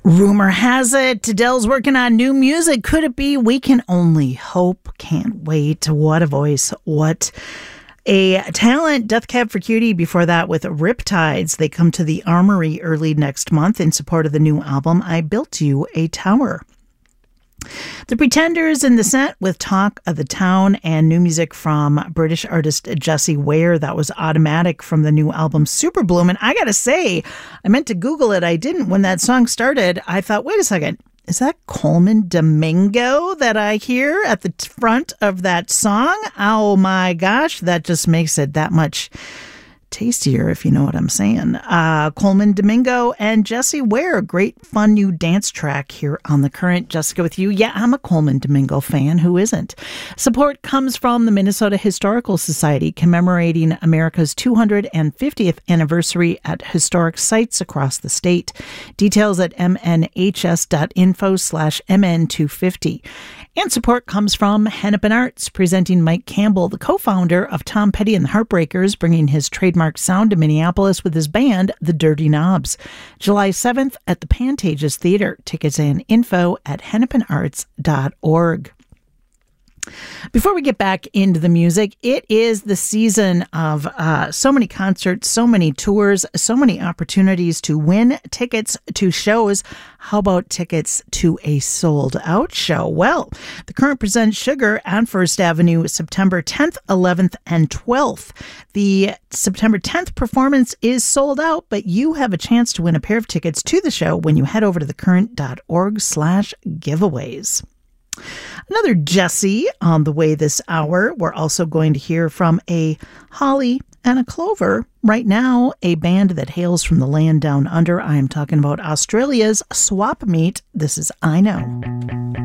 Rumor has it Adele's working on new music. Could it be? We can only hope. Can't wait. What a voice. What a talent. Death Cab for Cutie before that with Riptides. They come to the Armory early next month in support of the new album, I Built You a Tower. The Pretenders in the set with Talk of the Town and new music from British artist Jessie Ware. That was Automatic from the new album Super Bloom. And I gotta say, I meant to Google it. I didn't. When that song started, I thought, wait a second. Is that Coleman Domingo that I hear at the front of that song? Oh my gosh, that just makes it that much tastier, if you know what I'm saying. Coleman Domingo and Jessie Ware, great fun new dance track here on The Current. Jessica with you. Yeah, I'm a Coleman Domingo fan. Who isn't? Support comes from the Minnesota Historical Society, commemorating America's 250th anniversary at historic sites across the state. Details at mnhs.info/mn250. And support comes from Hennepin Arts, presenting Mike Campbell, the co-founder of Tom Petty and the Heartbreakers, bringing his trademark sound to Minneapolis with his band, the Dirty Knobs. July 7th at the Pantages Theater. Tickets and info at hennepinarts.org. Before we get back into the music, it is the season of so many concerts, so many tours, so many opportunities to win tickets to shows. How about tickets to a sold-out show? Well, The Current presents Sugar on First Avenue September 10th, 11th, and 12th. The September 10th performance is sold out, but you have a chance to win a pair of tickets to the show when you head over to thecurrent.org/giveaways. Another Jessie on the way this hour. We're also going to hear from a Holly and a Clover. Right now, a band that hails from the land down under. I am talking about Australia's Swap Meet. This is I Know.